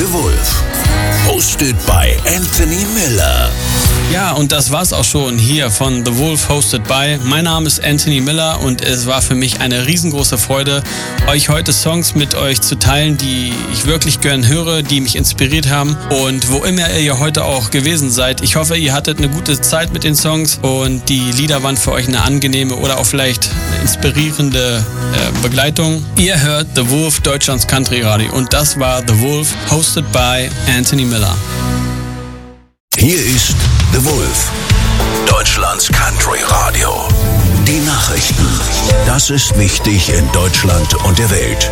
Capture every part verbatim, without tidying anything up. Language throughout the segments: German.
The Wolf. Hosted by Anthony Miller. Ja, und das war's auch schon hier von The Wolf, hosted by. Mein Name ist Anthony Miller und es war für mich eine riesengroße Freude, euch heute Songs mit euch zu teilen, die ich wirklich gern höre, die mich inspiriert haben. Und wo immer ihr heute auch gewesen seid, ich hoffe, ihr hattet eine gute Zeit mit den Songs und die Lieder waren für euch eine angenehme oder auch vielleicht eine inspirierende äh, Begleitung. Ihr hört The Wolf, Deutschlands Country Radio, und das war The Wolf, hosted by Anthony Miller. Hier ist The Wolf, Deutschlands Country Radio. Die Nachrichten. Das ist wichtig in Deutschland und der Welt.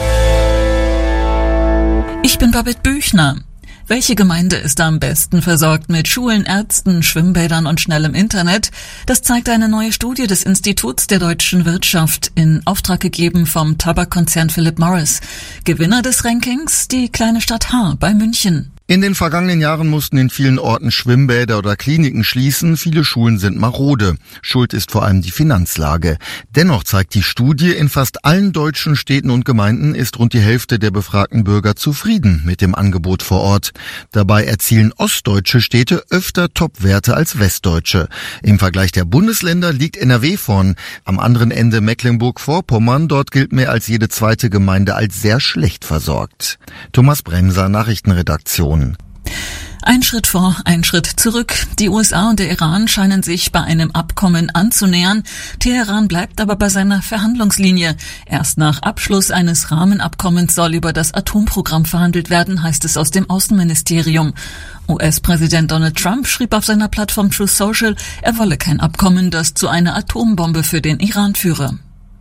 Ich bin Babette Büchner. Welche Gemeinde ist am besten versorgt mit Schulen, Ärzten, Schwimmbädern und schnellem Internet? Das zeigt eine neue Studie des Instituts der deutschen Wirtschaft, in Auftrag gegeben vom Tabakkonzern Philip Morris. Gewinner des Rankings, die kleine Stadt Haar bei München. In den vergangenen Jahren mussten in vielen Orten Schwimmbäder oder Kliniken schließen. Viele Schulen sind marode. Schuld ist vor allem die Finanzlage. Dennoch zeigt die Studie, in fast allen deutschen Städten und Gemeinden ist rund die Hälfte der befragten Bürger zufrieden mit dem Angebot vor Ort. Dabei erzielen ostdeutsche Städte öfter Topwerte als westdeutsche. Im Vergleich der Bundesländer liegt N R W vorn. Am anderen Ende Mecklenburg-Vorpommern. Dort gilt mehr als jede zweite Gemeinde als sehr schlecht versorgt. Thomas Bremser, Nachrichtenredaktion. Ein Schritt vor, ein Schritt zurück. Die U S A und der Iran scheinen sich bei einem Abkommen anzunähern. Teheran bleibt aber bei seiner Verhandlungslinie. Erst nach Abschluss eines Rahmenabkommens soll über das Atomprogramm verhandelt werden, heißt es aus dem Außenministerium. U S-Präsident Donald Trump schrieb auf seiner Plattform Truth Social, er wolle kein Abkommen, das zu einer Atombombe für den Iran führe.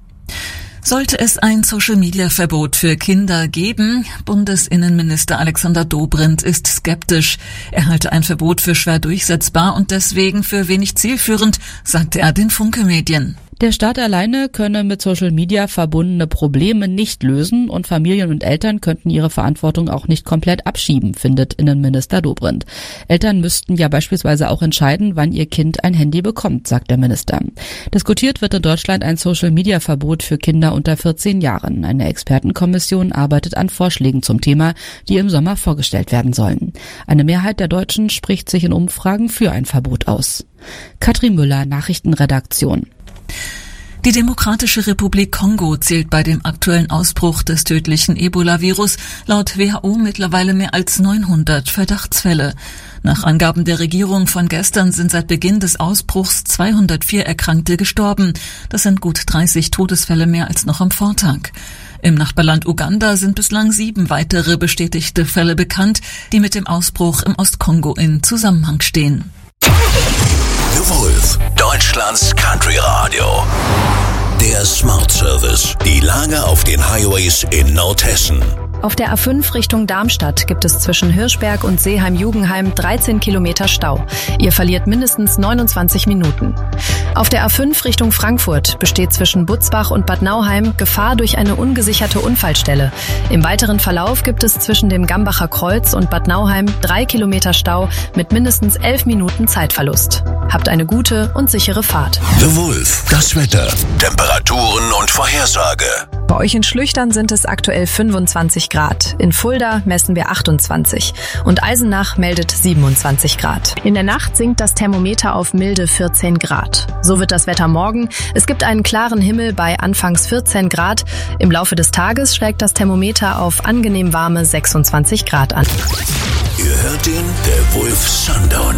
Sollte es ein Social-Media-Verbot für Kinder geben? Bundesinnenminister Alexander Dobrindt ist skeptisch. Er halte ein Verbot für schwer durchsetzbar und deswegen für wenig zielführend, sagte er den Funke-Medien. Der Staat alleine könne mit Social Media verbundene Probleme nicht lösen und Familien und Eltern könnten ihre Verantwortung auch nicht komplett abschieben, findet Innenminister Dobrindt. Eltern müssten ja beispielsweise auch entscheiden, wann ihr Kind ein Handy bekommt, sagt der Minister. Diskutiert wird in Deutschland ein Social Media Verbot für Kinder unter vierzehn Jahren. Eine Expertenkommission arbeitet an Vorschlägen zum Thema, die im Sommer vorgestellt werden sollen. Eine Mehrheit der Deutschen spricht sich in Umfragen für ein Verbot aus. Katrin Müller, Nachrichtenredaktion. Die Demokratische Republik Kongo zählt bei dem aktuellen Ausbruch des tödlichen Ebola-Virus laut W H O mittlerweile mehr als neunhundert Verdachtsfälle. Nach Angaben der Regierung von gestern sind seit Beginn des Ausbruchs zweihundertvier Erkrankte gestorben. Das sind gut dreißig Todesfälle mehr als noch am Vortag. Im Nachbarland Uganda sind bislang sieben weitere bestätigte Fälle bekannt, die mit dem Ausbruch im Ostkongo in Zusammenhang stehen. The Wolf, Deutschlands Country Radio. Der Smart Service. Die Lage auf den Highways in Nordhessen. Auf der A fünf Richtung Darmstadt gibt es zwischen Hirschberg und Seeheim-Jugenheim dreizehn Kilometer Stau. Ihr verliert mindestens neunundzwanzig Minuten. Auf der A fünf Richtung Frankfurt besteht zwischen Butzbach und Bad Nauheim Gefahr durch eine ungesicherte Unfallstelle. Im weiteren Verlauf gibt es zwischen dem Gambacher Kreuz und Bad Nauheim drei Kilometer Stau mit mindestens elf Minuten Zeitverlust. Habt eine gute und sichere Fahrt. The Wolf, das Wetter, Temperaturen und Vorhersage. Bei euch in Schlüchtern sind es aktuell fünfundzwanzig Grad. In Fulda messen wir achtundzwanzig und Eisenach meldet siebenundzwanzig Grad. In der Nacht sinkt das Thermometer auf milde vierzehn Grad. So wird das Wetter morgen. Es gibt einen klaren Himmel bei anfangs vierzehn Grad. Im Laufe des Tages schlägt das Thermometer auf angenehm warme sechsundzwanzig Grad an. Ihr hört den The Wolf Sundown